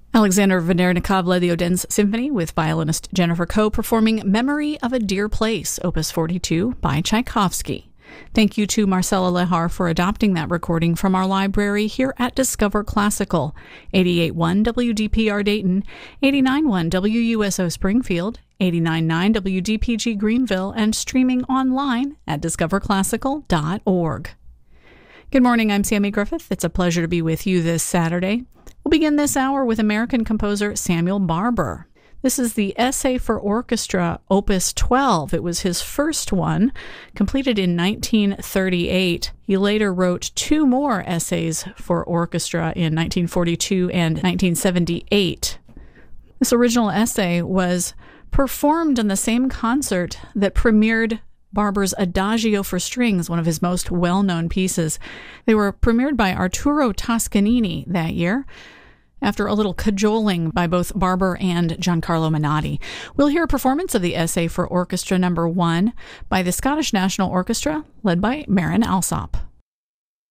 Alexander Venernikov led the Odense Symphony with violinist Jennifer Coe performing Memory of a Dear Place, Opus 42 by Tchaikovsky. Thank you to Marcella Lehar for adopting that recording from our library here at Discover Classical, 88.1 WDPR Dayton, 89.1 WUSO Springfield, 89.9 WDPG Greenville, and streaming online at discoverclassical.org. Good morning, I'm Sammy Griffith. It's a pleasure to be with you this Saturday. We'll begin this hour with American composer Samuel Barber. This is the Essay for Orchestra, Opus 12. It was his first one, completed in 1938. He later wrote two more essays for orchestra in 1942 and 1978. This original essay was performed in the same concert that premiered Barber's Adagio for Strings, one of his most well-known pieces. They were premiered by Arturo Toscanini that year, after a little cajoling by both Barber and Giancarlo Menotti. We'll hear a performance of the Essay for Orchestra No. 1 by the Scottish National Orchestra, led by Marin Alsop.